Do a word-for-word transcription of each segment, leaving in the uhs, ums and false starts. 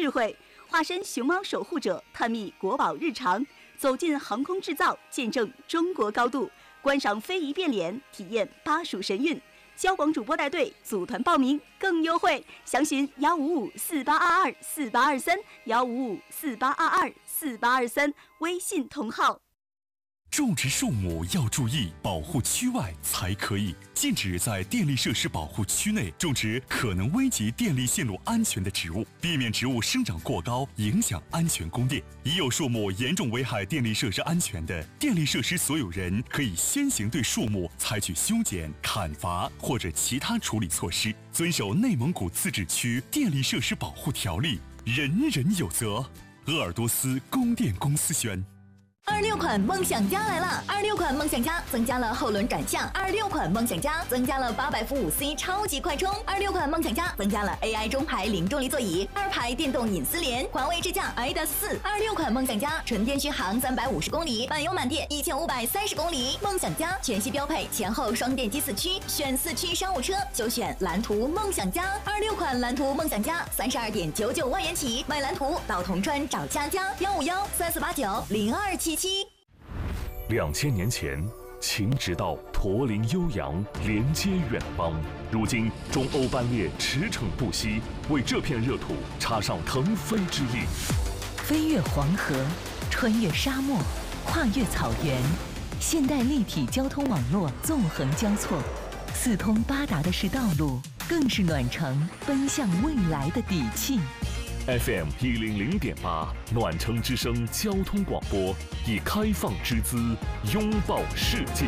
智慧，化身熊猫守护者，探秘国宝日常，走进航空制造，见证中国高度，观赏非遗变脸，体验巴蜀神韵。交广主播带队组团报名更优惠，详询幺五五四八二二四八二三幺五五四八二二四八二三微信同号。 种植树木要注意，保护区外才可以。禁止在电力设施保护区内种植可能危及电力线路安全的植物，避免植物生长过高，影响安全供电。已有树木严重危害电力设施安全的，电力设施所有人可以先行对树木采取修剪、砍伐或者其他处理措施，遵守内蒙古自治区电力设施保护条例，人人有责。鄂尔多斯供电公司宣。 二六款梦想家来了！二六款梦想家增加了后轮转向，二六款梦想家增加了八百伏五 C 超级快充，二六款梦想家增加了 A I 中排零重力座椅，二排电动隐私帘，环卫支架 I D A S 四。二六款梦想家纯电续航三百五十公里，满油满电一千五百三十公里。梦想家全系标配前后双电机四驱，选四驱商务车就选蓝图梦想家。二六款蓝图梦想家三十二点九九万元起，买蓝图到铜川找佳佳，幺五幺三四八九零二七七。 两千年前，秦直道驼铃悠扬，连接远方。如今，中欧班列驰骋不息，为这片热土插上腾飞之力。 飞越黄河，穿越沙漠，跨越草原，现代立体交通网络纵横交错，四通八达的是道路，更是暖城奔向未来的底气。 F M 一零零点八暖城之声交通广播，以开放之姿拥抱世界。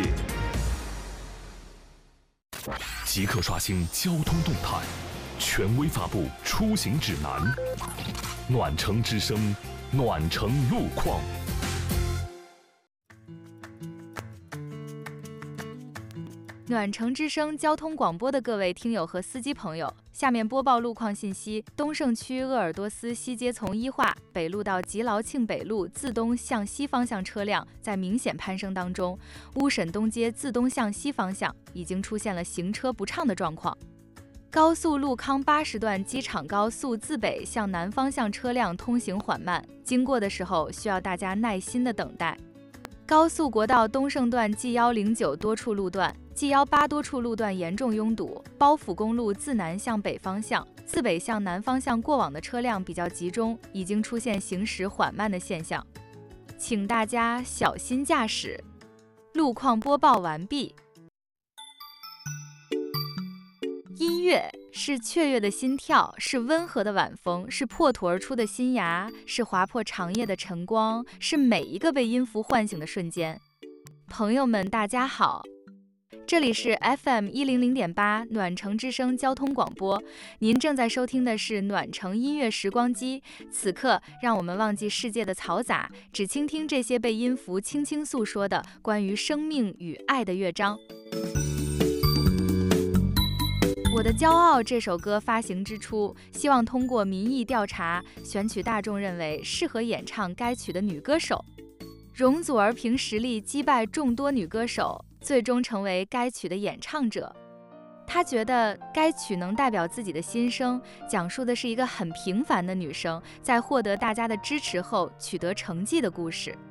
即刻刷新交通动态，权威发布出行指南。暖城之声，暖城路况。 暖城之声交通广播的各位听友和司机朋友，下面播报路况信息。东胜区鄂尔多斯西街从一化北路到吉劳庆北路自东向西方向车辆在明显攀升当中，乌沈东街自东向西方向已经出现了行车不畅的状况。高速路康八十段机场高速自北向南方向车辆通行缓慢，经过的时候需要大家耐心的等待。高速国道东胜段 G 一零九多处路段G 一八多处路段严重拥堵，包府公路自南向北方向、自北向南方向过往的车辆比较集中，已经出现行驶缓慢的现象，请大家小心驾驶。路况播报完毕。音乐是雀跃的心跳，是温和的晚风，是破土而出的新芽，是划破长夜的晨光，是每一个被音符唤醒的瞬间。朋友们，大家好。这里是 F M 一零零点八暖城之声交通广播，您正在收听的是暖城音乐时光机。此刻，让我们忘记世界的嘈杂，只倾听这些被音符轻轻诉说的关于生命与爱的乐章。我的骄傲这首歌发行之初，希望通过民意调查，选取大众认为适合演唱该曲的女歌手。容祖儿凭实力击败众多女歌手，最终成为该曲的演唱者。她觉得该曲能代表自己的心声，讲述的是一个很平凡的女生在获得大家的支持后取得成绩的故事。